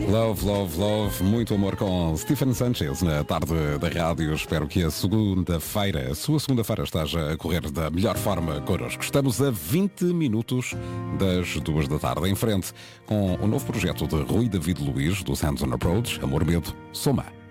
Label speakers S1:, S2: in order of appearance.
S1: Love, love, love, muito amor com Stephen Sanchez na tarde da rádio. Espero que a segunda-feira, a sua segunda-feira, esteja a correr da melhor forma connosco. Estamos a 20 minutos das 2 da tarde, em frente com o novo projeto de Rui David Luiz, do Hands on Approach, Amor, Medo, Soma.